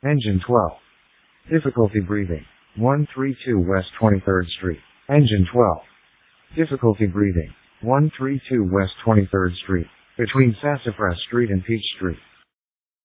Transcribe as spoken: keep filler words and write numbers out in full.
Engine twelve. Difficulty breathing. one thirty-two West twenty-third Street. Engine twelve. Difficulty breathing. one thirty-two West twenty-third Street. Between Sassafras Street and Peach Street.